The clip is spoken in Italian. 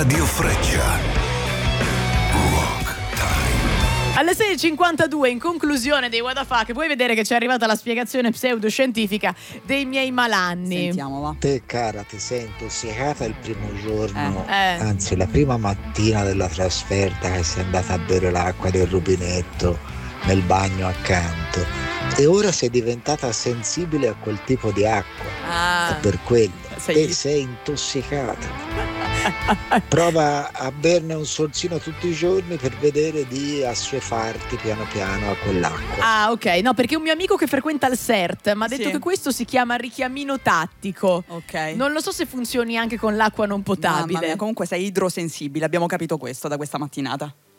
Radio Freccia. Rock Time. Alle 6.52, in conclusione dei What the Fuck, puoi vedere che ci è arrivata la spiegazione pseudoscientifica dei miei malanni. Sentiamo, va. Te cara ti sei intossicata il primo giorno, anzi la prima mattina della trasferta, che sei andata a bere l'acqua del rubinetto nel bagno accanto, e ora sei diventata sensibile a quel tipo di acqua. È per quello te sei intossicata. Prova a berne un sorsino tutti i giorni per vedere di assuefarti piano piano a quell'acqua. Ah, ok, no, perché un mio amico che frequenta il CERT mi ha detto che questo si chiama richiamino tattico. Ok. Non lo so se funzioni anche con l'acqua non potabile. Mamma mia, comunque sei idrosensibile, abbiamo capito questo da questa mattinata.